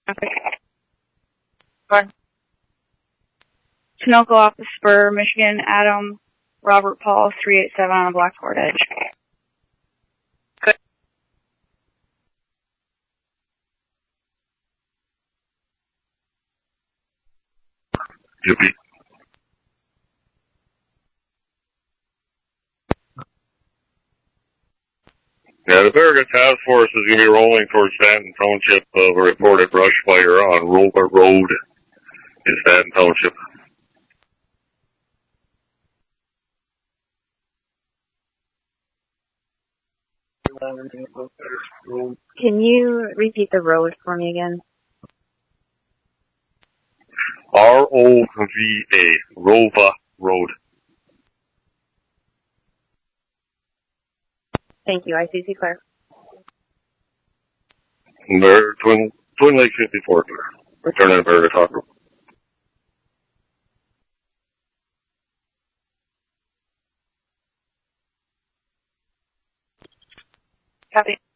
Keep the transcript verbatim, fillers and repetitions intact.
Okay. Fine. Sunoco off the spur, Michigan, Adam, Robert Paul, three eight seven on the Blackboard Edge. Good. Yippee. Yeah, the Farragut Task Force is going to be rolling towards Stanton Township of a reported brush fire on Rover Road in Stanton Township. Can you repeat the road for me again? R O V A, Rova Road. Thank you. I C C Claire. They're Twin, Twin Lake fifty-four, Claire. Returning to Farragut Talk Road. Copy.